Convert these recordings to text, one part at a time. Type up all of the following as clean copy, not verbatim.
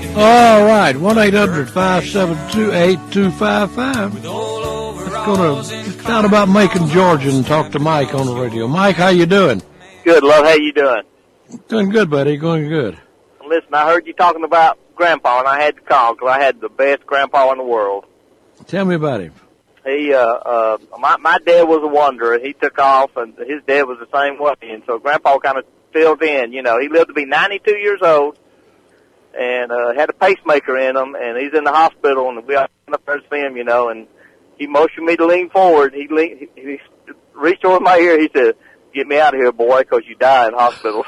All right, 1-800-572-8255. Let's go to just out about Macon, Georgia, and talk to Mike on the radio. Mike, how you doing? Good, love. How you doing? Doing good, buddy. Going good. Listen, I heard you talking about Grandpa, and I had to call because I had the best Grandpa in the world. Tell me about him. He, my dad was a wanderer. He took off, and his dad was the same way, and so Grandpa kind of filled in. You know, he lived to be 92 years old, and had a pacemaker in him, and he's in the hospital, and we up there to see him, you know, and he motioned me to lean forward. He reached over my ear. He said, "Get me out of here, boy, because you die in hospital."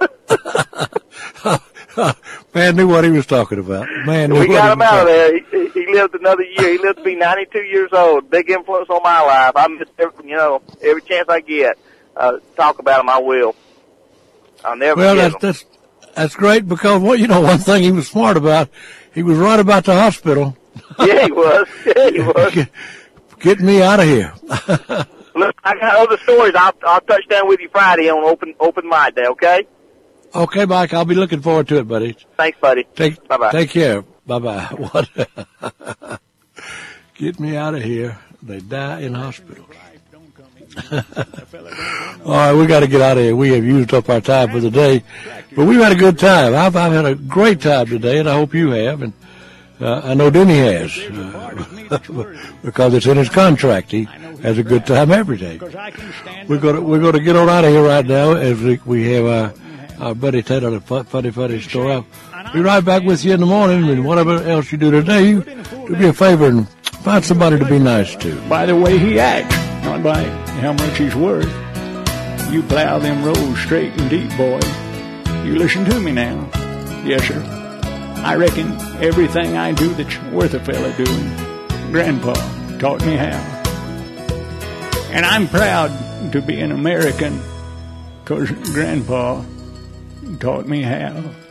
Man knew what he was talking about. Man knew we got him out of there. He lived another year. He lived to be 92 years old. Big influence on my life. I miss every chance I get. Talk about him, I will. I'll never forget him. That's great because one thing he was smart about, he was right about the hospital. Yeah, he was. Yeah, he was. Get me out of here. Look, I got other stories. I'll touch down with you Friday on open mic day. Okay. Okay, Mike. I'll be looking forward to it, buddy. Thanks, buddy. Bye-bye. Take care. Bye-bye. What? Get me out of here. They die in hospitals. All right, we got to get out of here. We have used up our time for the day, but we've had a good time. I've had a great time today, and I hope you have. And I know Denny has, because it's in his contract. He has a good time every day. We're going to get on out of here right now as we have our buddy Ted on a funny story. I'll be right back with you in the morning, and whatever else you do today, you do me a favor and find somebody to be nice to. By the way he acts, not by how much he's worth. You plow them roads straight and deep, boy. You listen to me now. Yes, sir. I reckon everything I do that's worth a fella doing, Grandpa taught me how. And I'm proud to be an American, 'cause Grandpa taught me how.